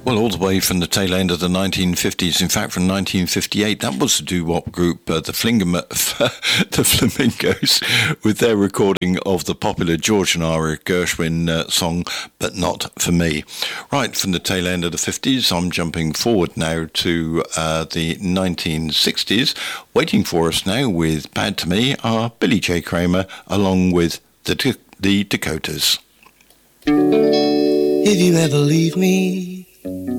Well, all the way from the tail end of the 1950s, in fact, from 1958, that was the doo-wop group, the Flamingos, with their recording of the popular George and Ira Gershwin song, But Not For Me. Right, from the tail end of the 50s, I'm jumping forward now to the 1960s. Waiting for us now with Bad to Me are Billy J. Kramer, along with the Dakotas. If you ever leave me,